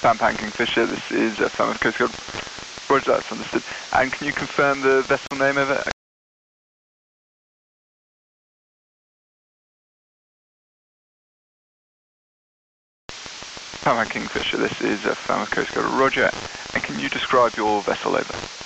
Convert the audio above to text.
Pan Kingfisher, this is Falmouth Coast Guard. Roger, that's understood. And can you confirm the vessel name of it? Pan Kingfisher, this is Falmouth Coast Guard. Roger. And can you describe your vessel over?